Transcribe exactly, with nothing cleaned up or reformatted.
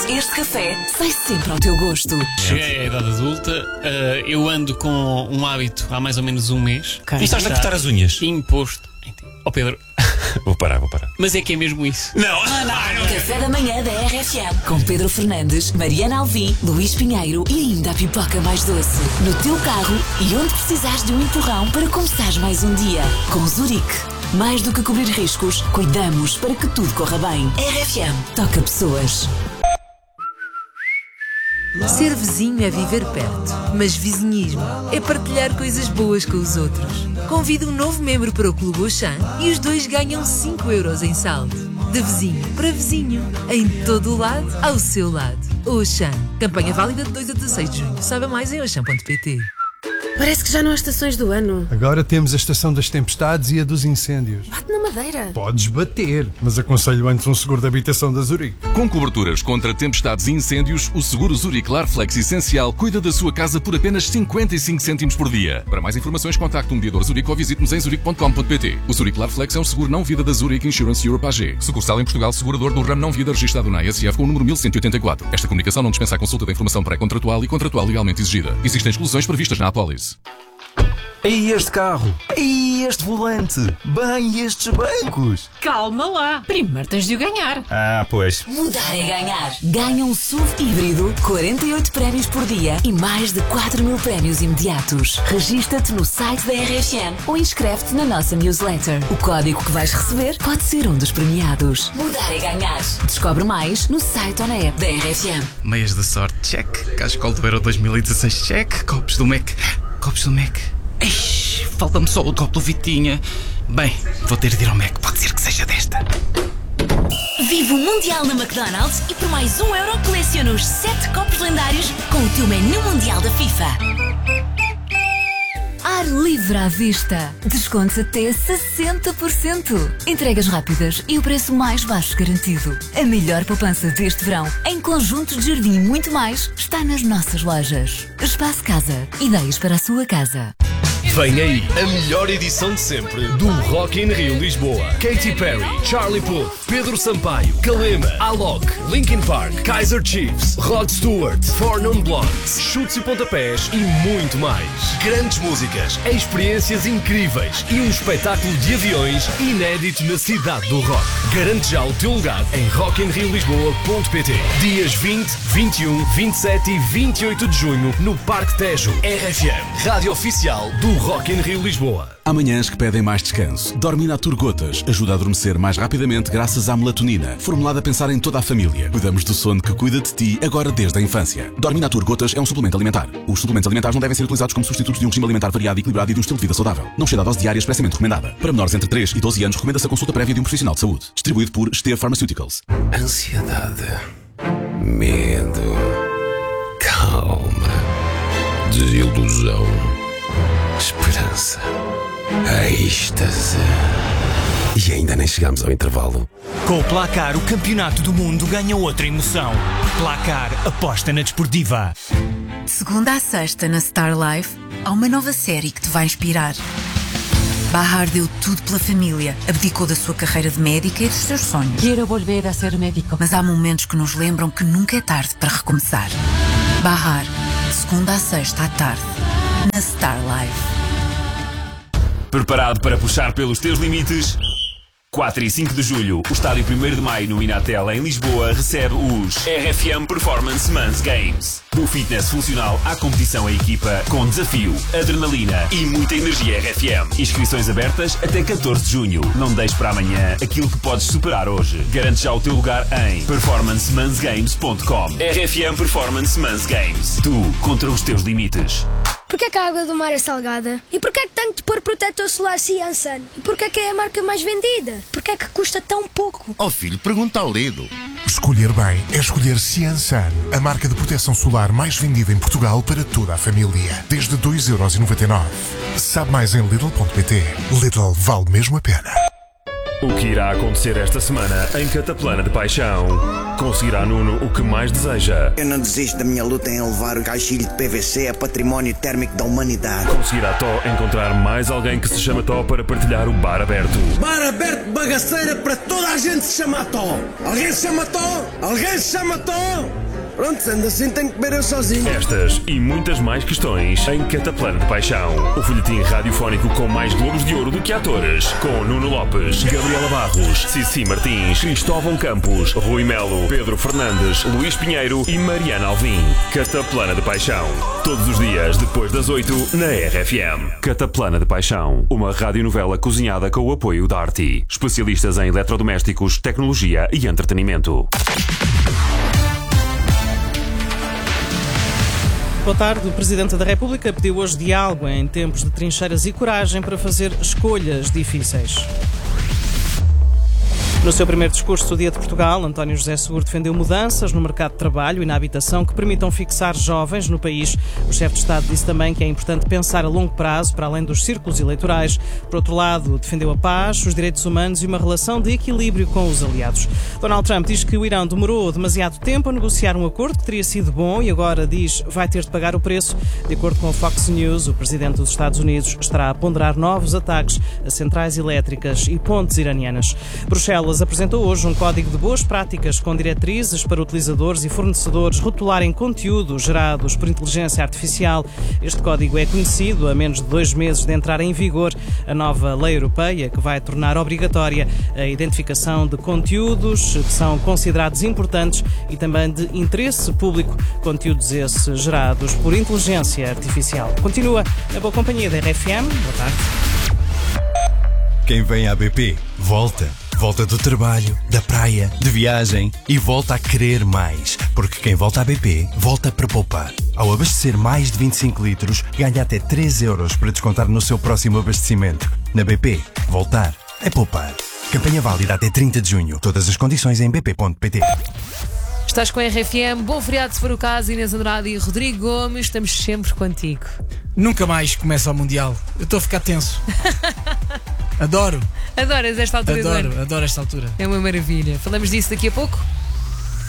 este café sai sempre ao teu gosto. Cheguei à idade adulta, uh, eu ando com um hábito há mais ou menos um mês. Começaste a cortar as unhas? Imposto. Ó oh, Pedro. Vou parar, vou parar. Mas é que é mesmo isso. Não! Ah, não, não. Café da manhã da R F M. Com Pedro Fernandes, Mariana Alvim, Luís Pinheiro e ainda a pipoca mais doce. No teu carro e onde precisares de um empurrão para começares mais um dia. Com Zurique. Mais do que cobrir riscos, cuidamos para que tudo corra bem. R F M. Toca pessoas. Ser vizinho é viver perto, mas vizinhismo é partilhar coisas boas com os outros. Convida um novo membro para o Clube Auchan e os dois ganham cinco euros em saldo. De vizinho para vizinho, em todo o lado, ao seu lado. Auchan. Campanha válida de dois a dezasseis de junho. Saiba mais em auchan ponto pt. Parece que já não há estações do ano. Agora temos a estação das tempestades e a dos incêndios. Bate na madeira. Podes bater, mas aconselho antes um seguro de habitação da Zurique. Com coberturas contra tempestades e incêndios, o seguro Zurique Larflex Essencial cuida da sua casa por apenas cinquenta e cinco cêntimos por dia. Para mais informações, contacte um mediador Zurique ou visite-nos em zurique ponto com ponto pt. O Zurique Larflex é um seguro não-vida da Zurique Insurance Europe A G. Sucursal em Portugal, segurador do ramo não-vida registrado na A S F com o número mil cento e oitenta e quatro. Esta comunicação não dispensa a consulta da informação pré-contratual e contratual legalmente exigida. Existem exclusões previstas na apólice. E este carro? E este volante? Bem, estes bancos? Calma lá, primeiro tens de o ganhar. Ah, pois. Mudar é ganhar. Ganha um S U V híbrido, quarenta e oito prémios por dia e mais de quatro mil prémios imediatos. Regista-te no site da R F M ou inscreve-te na nossa newsletter. O código que vais receber pode ser um dos premiados. Mudar é ganhar. Descobre mais no site ou na app da R F M. Meias da sorte, check. Cascol do Euro dois mil e dezasseis, check. Copos do Mac, copos do Mac. Eish, falta-me só o copo do Vitinha. Bem, vou ter de ir ao Mac, pode ser que seja desta. Vive o Mundial na McDonald's e por mais um euro coleciona os sete copos lendários com o teu menu mundial da FIFA. Ar livre à vista. Descontos até sessenta por cento. Entregas rápidas e o preço mais baixo garantido. A melhor poupança deste verão, em conjuntos de jardim e muito mais, está nas nossas lojas. Espaço Casa. Ideias para a sua casa. Vem aí a melhor edição de sempre do Rock in Rio Lisboa. Katy Perry, Charlie Puth, Pedro Sampaio, Kalema, Alok, Linkin Park, Kaiser Chiefs, Rod Stewart, Four Non Blondes, Chutes e Pontapés e muito mais. Grandes músicas, experiências incríveis e um espetáculo de aviões inédito na cidade do rock. Garante já o teu lugar em rock in rio lisboa ponto pt. Dias vinte, vinte e um, vinte e sete e vinte e oito de junho no Parque Tejo. R F M, rádio oficial do Rock in Rio Lisboa. Há manhãs que pedem mais descanso. Dorminatur Gotas ajuda a adormecer mais rapidamente graças à melatonina, formulada a pensar em toda a família. Cuidamos do sono que cuida de ti agora desde a infância. Dorminatur Gotas é um suplemento alimentar. Os suplementos alimentares não devem ser utilizados como substitutos de um regime alimentar variado e equilibrado e de um estilo de vida saudável. Não cheira a dose diária expressamente recomendada. Para menores entre três e doze anos, recomenda-se a consulta prévia de um profissional de saúde. Distribuído por Esteve Pharmaceuticals. Ansiedade, medo, calma, desilusão, esperança, êxtase. E ainda nem chegamos ao intervalo. Com o Placar, o campeonato do mundo ganha outra emoção. Placar, aposta na desportiva. De segunda a sexta, na Star Life, há uma nova série que te vai inspirar. Bahar deu tudo pela família, abdicou da sua carreira de médica e dos seus sonhos. Quero volver a ser médico. Mas há momentos que nos lembram que nunca é tarde para recomeçar. Bahar, de segunda a sexta à tarde, na Star Life. Preparado para puxar pelos teus limites? quatro e cinco de julho, o estádio primeiro de maio no Inatel em Lisboa recebe os R F M Performance Men's Games. Do fitness funcional à competição em equipa, com desafio, adrenalina e muita energia R F M. Inscrições abertas até catorze de junho. Não deixes para amanhã aquilo que podes superar hoje. Garante já o teu lugar em performance mans games ponto com. R F M Performance Men's Games. Tu contra os teus limites. Porquê que a água do mar é salgada? E porquê que tenho de pôr protetor solar Ciansan? E porquê que é a marca mais vendida? Porquê que custa tão pouco? Oh filho, pergunta ao Lido. Escolher bem é escolher Ciansan, a marca de proteção solar mais vendida em Portugal para toda a família. Desde dois euros e noventa e nove. Sabe mais em lidl ponto pt. Lidl vale mesmo a pena. O que irá acontecer esta semana em Cataplana de Paixão? Conseguirá Nuno o que mais deseja? Eu não desisto da minha luta em elevar o caixilho de P V C a património térmico da humanidade. Conseguirá Tó encontrar mais alguém que se chama Tó para partilhar o bar aberto? Bar aberto bagaceira para toda a gente se chamar Tó. Alguém se chama Tó? Alguém se chama Tó? Pronto, sendo assim tenho que beber eu sozinho. Estas e muitas mais questões em Cataplana de Paixão. O folhetim radiofónico com mais globos de ouro do que atores. Com Nuno Lopes, Gabriela Barros, Cici Martins, Cristóvão Campos, Rui Melo, Pedro Fernandes, Luís Pinheiro e Mariana Alvim. Cataplana de Paixão. Todos os dias, depois das oito, na R F M. Cataplana de Paixão. Uma radionovela cozinhada com o apoio da Arti. Especialistas em eletrodomésticos, tecnologia e entretenimento. Boa tarde. O Presidente da República pediu hoje diálogo em tempos de trincheiras e coragem para fazer escolhas difíceis. No seu primeiro discurso do Dia de Portugal, António José Seguro defendeu mudanças no mercado de trabalho e na habitação que permitam fixar jovens no país. O chefe de Estado disse também que é importante pensar a longo prazo, para além dos círculos eleitorais. Por outro lado, defendeu a paz, os direitos humanos e uma relação de equilíbrio com os aliados. Donald Trump diz que o Irão demorou demasiado tempo a negociar um acordo que teria sido bom e agora diz vai ter de pagar o preço. De acordo com a Fox News, o presidente dos Estados Unidos estará a ponderar novos ataques a centrais elétricas e pontes iranianas. Bruxelas apresentou hoje um código de boas práticas com diretrizes para utilizadores e fornecedores rotularem conteúdos gerados por inteligência artificial. Este código é conhecido há menos de dois meses de entrar em vigor a nova lei europeia que vai tornar obrigatória a identificação de conteúdos que são considerados importantes e também de interesse público, conteúdos esses gerados por inteligência artificial. Continua na boa companhia da R F M. Boa tarde. Quem vem à B P, volta. Volta do trabalho, da praia, de viagem e volta a querer mais. Porque quem volta à B P, volta para poupar. Ao abastecer mais de vinte e cinco litros, ganha até três euros para descontar no seu próximo abastecimento. Na B P, voltar é poupar. Campanha válida até trinta de junho. Todas as condições em b p ponto p t. Estás com a R F M, bom feriado se for o caso, Inês Andrade e Rodrigo Gomes, estamos sempre contigo. Nunca mais começa o Mundial. Eu estou a ficar tenso. Adoro. Adoras esta altura adoro, do ano? Adoro esta altura. É uma maravilha. Falamos disso daqui a pouco?